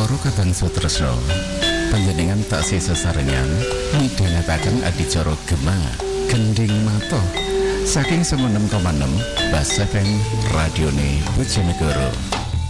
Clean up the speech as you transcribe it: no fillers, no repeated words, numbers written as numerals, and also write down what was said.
Para Kadang Sutresna, panjenengan taksih sesarengan midhangetaken adicara Gema Gending Mata saking 96,6 Bas FM Radione Bojonegoro.